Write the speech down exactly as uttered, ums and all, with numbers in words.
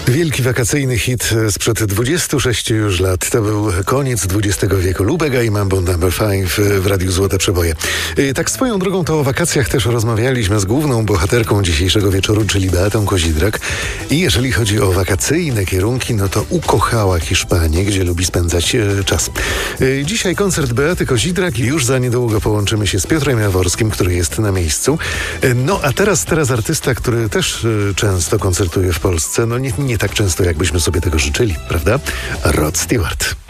Wielki wakacyjny hit sprzed dwudziestu sześciu już lat. To był koniec dwudziestego wieku. Lubega i Mambo number five w Radiu Złote Przeboje. Tak swoją drogą to o wakacjach też rozmawialiśmy z główną bohaterką dzisiejszego wieczoru, czyli Beatą Kozidrak. I jeżeli chodzi o wakacyjne kierunki, no to ukochała Hiszpanię, gdzie lubi spędzać e, czas. E, dzisiaj koncert Beaty Kozidrak i już za niedługo połączymy się z Piotrem Jaworskim, który jest na miejscu. E, no a teraz, teraz artysta, który też e, często koncertuje w Polsce. No nie, nie tak często, jakbyśmy sobie tego życzyli, prawda? Rod Stewart.